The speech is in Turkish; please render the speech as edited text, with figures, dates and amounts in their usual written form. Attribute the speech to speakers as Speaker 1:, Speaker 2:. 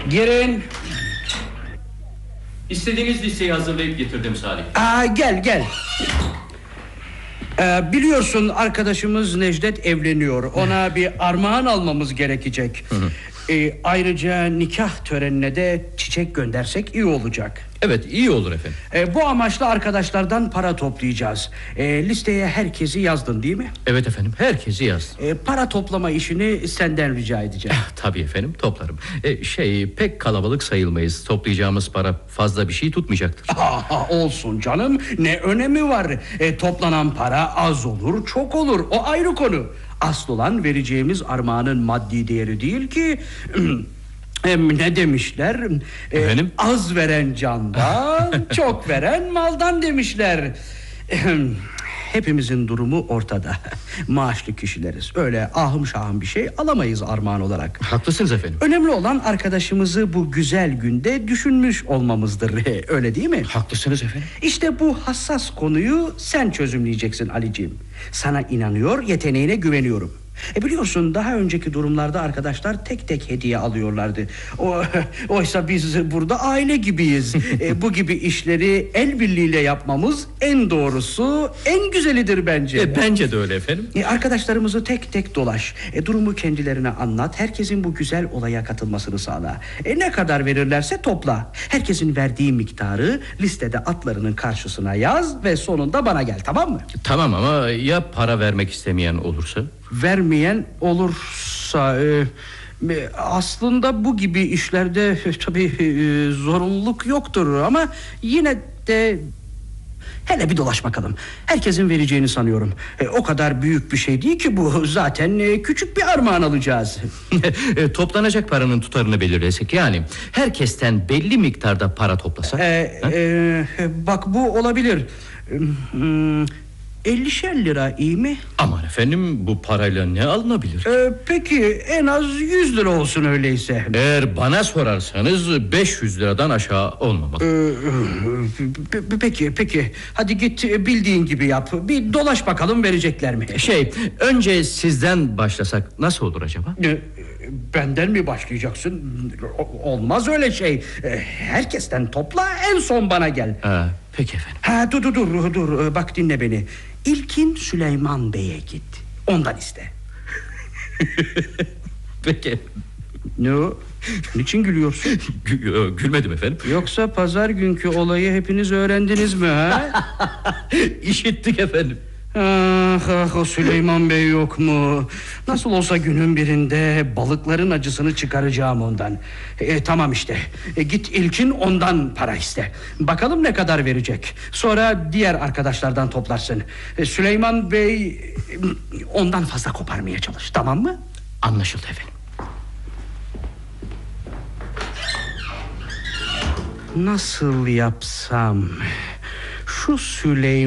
Speaker 1: Girin.
Speaker 2: İstediğiniz listeyi hazırlayıp getirdim Salih.
Speaker 1: Gel. Biliyorsun arkadaşımız Necdet evleniyor. Ona bir armağan almamız gerekecek. Ayrıca nikah törenine de çiçek göndersek iyi olacak.
Speaker 2: Evet, iyi olur efendim.
Speaker 1: Bu amaçla arkadaşlardan para toplayacağız. Listeye herkesi yazdın değil mi?
Speaker 2: Evet efendim, herkesi yaz.
Speaker 1: Para toplama işini senden rica edeceğim.
Speaker 2: Tabii efendim, toplarım. Pek kalabalık sayılmayız. Toplayacağımız para fazla bir şey tutmayacaktır.
Speaker 1: Olsun canım, ne önemi var? Toplanan para az olur, çok olur, o ayrı konu. Asıl olan vereceğimiz armağanın maddi değeri değil ki. Ne demişler?
Speaker 2: Efendim?
Speaker 1: Az veren candan, çok veren maldan demişler. Hepimizin durumu ortada. Maaşlı kişileriz. Öyle ahım şahım bir şey alamayız armağan olarak.
Speaker 2: Haklısınız efendim.
Speaker 1: Önemli olan arkadaşımızı bu güzel günde düşünmüş olmamızdır. Öyle değil mi?
Speaker 2: Haklısınız efendim.
Speaker 1: İşte bu hassas konuyu sen çözümleyeceksin Ali'ciğim. Sana inanıyor, yeteneğine güveniyorum. Biliyorsun daha önceki durumlarda arkadaşlar tek tek hediye alıyorlardı. Oysa biz burada aile gibiyiz. Bu gibi işleri el birliğiyle yapmamız en doğrusu, en güzelidir bence.
Speaker 2: Bence de öyle efendim.
Speaker 1: Arkadaşlarımızı tek tek dolaş. Durumu kendilerine anlat. Herkesin bu güzel olaya katılmasını sağla. Ne kadar verirlerse topla. Herkesin verdiği miktarı listede atlarının karşısına yaz ve sonunda bana gel, tamam mı?
Speaker 2: Tamam, ama ya para vermek istemeyen olursa?
Speaker 1: Vermeyen olursa aslında bu gibi işlerde tabii zorunluluk yoktur ama yine de hele bir dolaş bakalım. Herkesin vereceğini sanıyorum. O kadar büyük bir şey değil ki bu. Zaten küçük bir armağan alacağız.
Speaker 2: Toplanacak paranın tutarını belirlesek, yani herkesten belli miktarda para toplasak.
Speaker 1: Bak bu olabilir. 50'şer lira iyi mi?
Speaker 2: Aman efendim, bu parayla ne alınabilir?
Speaker 1: Peki en az 100 lira olsun öyleyse.
Speaker 2: Eğer bana sorarsanız 500 liradan aşağı olmamak.
Speaker 1: Peki hadi git bildiğin gibi yap. Bir dolaş bakalım verecekler mi?
Speaker 2: Önce sizden başlasak nasıl olur acaba?
Speaker 1: Benden mi başlayacaksın? Olmaz öyle şey. Herkesten topla, en son bana gel.
Speaker 2: Peki efendim.
Speaker 1: Dur, bak dinle beni. İlkin Süleyman Bey'e git. Ondan iste.
Speaker 2: Peki.
Speaker 1: Ne o? Niçin gülüyorsun?
Speaker 2: Gülmedim efendim.
Speaker 1: Yoksa pazar günkü olayı hepiniz öğrendiniz mi ha?
Speaker 2: İşittik efendim.
Speaker 1: O Süleyman Bey yok mu? Nasıl olsa günün birinde balıkların acısını çıkaracağım ondan. Tamam işte. Git İlkin ondan para iste. Bakalım ne kadar verecek. Sonra diğer arkadaşlardan toplarsın. Süleyman Bey ondan fazla koparmaya çalış, tamam mı?
Speaker 2: Anlaşıldı efendim.
Speaker 1: Nasıl yapsam? Şu Süleyman